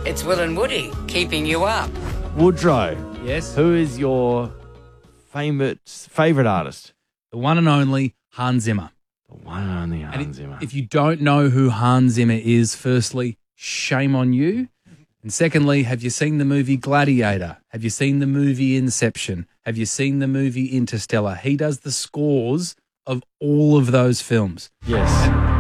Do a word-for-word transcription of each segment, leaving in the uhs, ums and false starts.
It's Will and Woody keeping you up. Woodrow. Yes. Who is your favourite favourite artist? The one and only Hans Zimmer. The one and only And Hans if, Zimmer. if you don't know who Hans Zimmer is, firstly, shame on you. And secondly, have you seen the movie Gladiator? Have you seen the movie Inception? Have you seen the movie Interstellar? He does the scores of all of those films. Yes.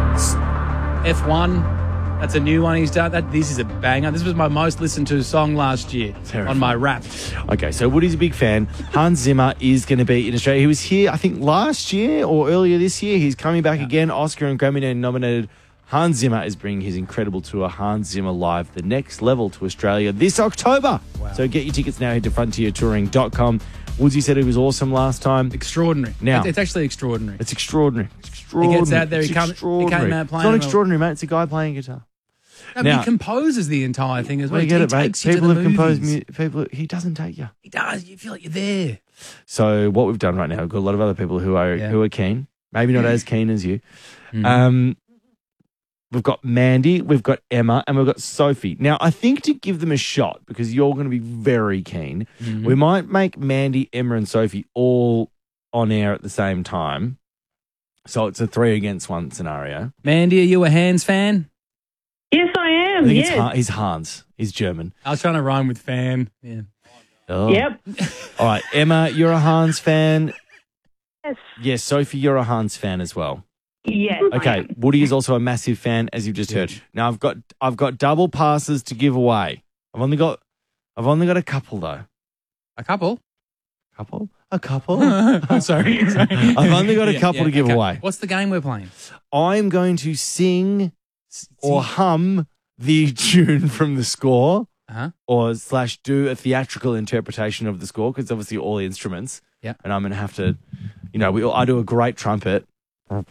F one, that's a new one he's done. That This is a banger. This was my most listened to song last year Terrifying. on my rap. Okay, so Woody's a big fan. Hans Zimmer is going to be in Australia. He was here, I think, last year or earlier this year. He's coming back again. Oscar and Grammy nominated. Hans Zimmer is bringing his incredible tour, Hans Zimmer Live, the next level, to Australia this October. Wow. So get your tickets now. Head to frontier touring dot com. Woodsy said it was awesome last time. Extraordinary. Now- It's, it's actually extraordinary. It's extraordinary. It's extraordinary. He gets out there, he It's come- he extraordinary. came out It's playing not on a- extraordinary, mate. It's a guy playing guitar. No, but now- he composes the entire thing as well. Well, you He get it, mate. takes you to People the have composed movies. mu- people. He doesn't take you. He does. You feel like you're there. So what we've done right now, we've got a lot of other people who are Yeah. who are keen, maybe not as keen as you. Mhm. Um, we've got Mandy, we've got Emma, and we've got Sophie. Now, I think to give them a shot, because you're going to be very keen, Mhm. we might make Mandy, Emma, and Sophie all on air at the same time. So it's a three against one scenario. Mandy, are you a Hans fan? Yes, I I am. think Yes. it's Han- he's Hans. He's German. I was trying to rhyme with fan. Yeah. Oh. Yep. All right, Emma, you're a Hans fan. Yes. Yes, Sophie, you're a Hans fan as well. Yes. I Okay, am. Woody is also a massive fan, as you've just heard. Now I've got I've got double passes to give away. I've only got I've only got a couple though. A couple? Couple? A couple? I'm sorry. sorry. I've only got a Yeah, couple yeah, to give okay. away. What's the game we're playing? I'm going to sing or hum the tune from the score, Uh-huh. or slash do a theatrical interpretation of the score, because obviously all the instruments. Yeah. And I'm going to have to, you know, we I do a great trumpet, but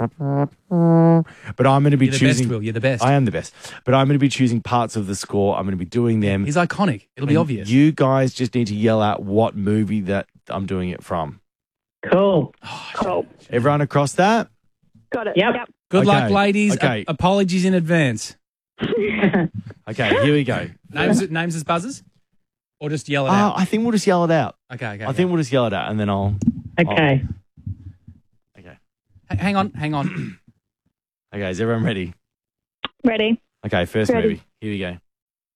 I'm going to be You're the choosing. best, Will. You're the best. I am the best, but I'm going to be choosing parts of the score. I'm going to be doing them. He's iconic. It'll be And obvious. You guys just need to yell out what movie that I'm doing it from. Cool. Oh, Cool. Everyone across that? Got it. Yep. Good luck, Okay, ladies. okay. A- apologies in advance. Okay, here we go. Names, names as buzzers? Or just yell it Uh, out? I think we'll just yell it out. Okay, okay. I think we'll just yell it out, and then I'll. Okay. Okay. H- hang on, hang on. Okay, is everyone ready? Ready. Okay, first Ready. movie. Here we go.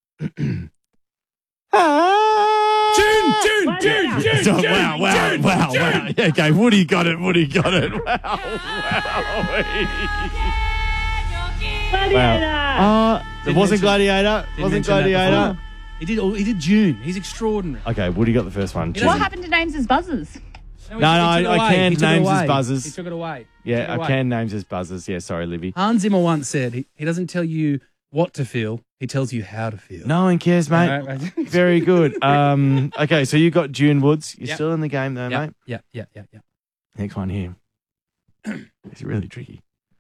June, June, June, June, So- June, wow, wow, June, wow, June. wow. Okay, Woody got it. Woody got it. Wow, wow. Gladiator. Uh, it Didn't wasn't mention- Gladiator. Didn't Wasn't mention that Gladiator. before. He did. oh, He did June. He's extraordinary. Okay, Woody got the first one. He June. What doesn't- happened to names as buzzers? No, No, no, I- took it I away. canned He took it names as away. buzzers. He took it away. He took Yeah, it I away. can names as buzzers. Yeah, sorry, Libby. Hans Zimmer once said he, he doesn't tell you what to feel. He tells you how to feel. No one cares, mate. Right, right. Very good. Um, okay, so you got June Woods. You're Yep. still in the game, though, Yeah, mate. yeah, yeah, yeah, yeah. Next one here. It's really tricky.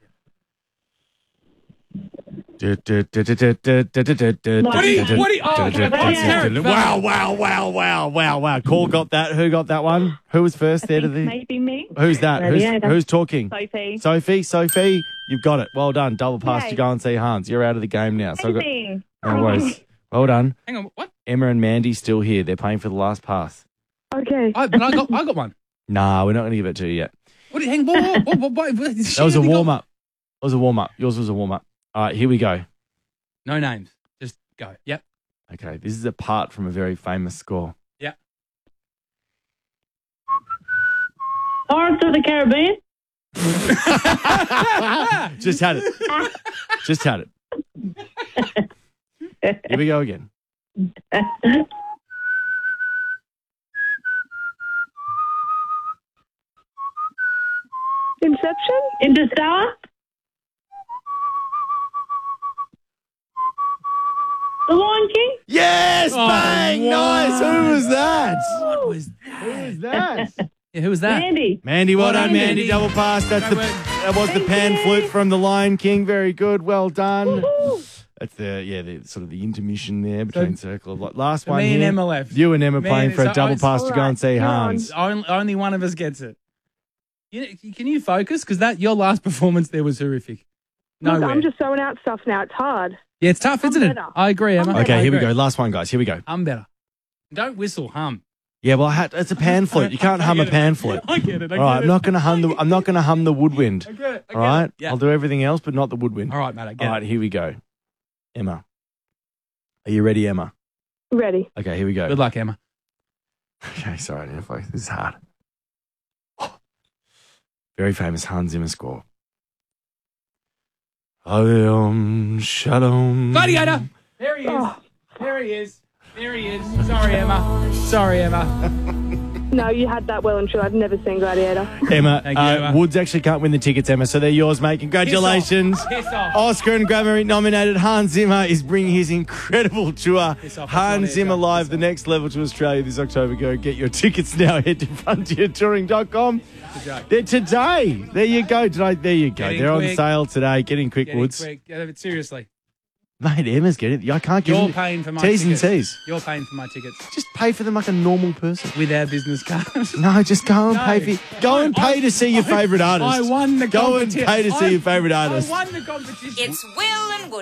What do you- what do you- oh, can I play Tarek? Wow, wow, wow, wow, wow, wow. Call got that. Who got that one? Who was first there to the... Maybe me. Who's that? Who's, Gladiator. who's talking? Sophie. Sophie, Sophie, you've got it. Well done. Double pass to Yay. go and see Hans. You're out of the game now. So I got, Amazing. no worries. Well done. Hang on, what? Emma and Mandy still here. They're playing for the last pass. Okay. I, but I got, I got one. Nah, we're not going to give it to you yet. What? do you- Hang on. What, what, what, what, That was a warm up. That was a warm up. Yours was a warm up. All right, here we go. No names. Just go. Yep. Okay, this is a part from a very famous score. Yep. Pirates of the Caribbean. Just had it. Just had it. Here we go again. Inception? Interstellar. The Lion King. Yes, Oh, bang, wow. nice. Who was that? What was Who that? was that? Yeah, who was that? Mandy. Mandy, well done, Mandy. Mandy. Double pass. That's the that was the pan flute from the Lion King. Very good. Well done. That's the yeah, the sort of the intermission there between circle of Life. Last So one me here. and Emma left. You and Emma Me playing and- for a so double I- pass to go and see Alright, Hans. Only, only one of us gets it. You, can you focus? Because that your last performance there was horrific. Nowhere. Look, I'm just throwing out stuff now. It's hard. Yeah, it's tough, isn't it? better. I agree, Emma. I'm Okay, I here we agree. go. Last one, guys. Here we go. Hum better. Don't whistle, hum. Yeah, well, I had, it's a pan flute. You can't hum a pan flute. I get it. I All right, get I'm it. not going to hum the. I'm not going to hum the woodwind. I get it. I get All right, it. Yeah. I'll do everything else, but not the woodwind. All right, mate. I get All right, it. here we go. Emma, are you ready, Emma? Ready. Okay, here we go. Good luck, Emma. Okay, sorry, I didn't focus. This is hard. Very famous Hans Zimmer score. Om Shalom. Gladiator. There he is. Oh. There he is. There he is. Sorry, Emma. Sorry, Emma. No, you had that well and true. I've never seen Gladiator. Emma, Thank you, uh, Emma. Woods actually can't win the tickets, Emma, so they're yours, mate. Congratulations. Piss off. Oscar and Grammy nominated Hans Zimmer is bringing his incredible tour. Piss off. That's Hans not it, Zimmer Jack. Live, Piss the off. next level to Australia this October. Go get your tickets now. Head to frontier touring dot com. joke. They're today. There you go. Today, there you go. Get in They're on quick. sale today. Get in quick, Get it Woods. quick. Get it seriously. Mate, Emma's getting it. I can't give You're them paying for my T's and tickets. C's. You're paying for my tickets Just pay for them like a normal person. with our business card. No, just go and No. pay for. Go and I- pay to see your I- favourite artist. I won the Go and competition. pay to see I- your favourite artist. I won the competition. It's Will and Woody.